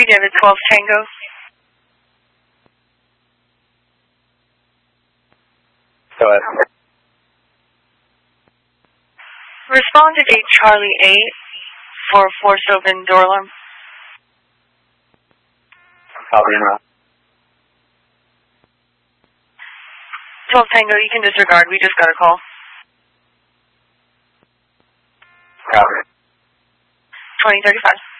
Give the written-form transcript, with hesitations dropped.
3, David 12 Tango. Go ahead. Respond to 8 Charlie 8 for forced open door alarm. Copy now. 12 Tango, you can disregard. We just got a call. Copy. 2035.